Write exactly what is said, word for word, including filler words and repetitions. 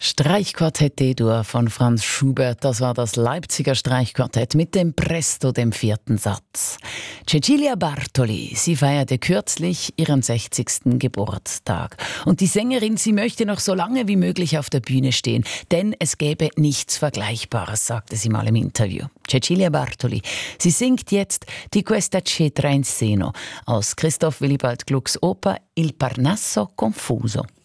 Streichquartett D-Dur von Franz Schubert, das war das Leipziger Streichquartett mit dem Presto, dem vierten Satz. Cecilia Bartoli, sie feierte kürzlich ihren sechzigsten Geburtstag. Und die Sängerin, sie möchte noch so lange wie möglich auf der Bühne stehen, denn es gäbe nichts Vergleichbares, sagte sie mal im Interview. Cecilia Bartoli, sie singt jetzt Di questa cetra in seno aus Christoph Willibald Glucks Oper Il Parnasso confuso.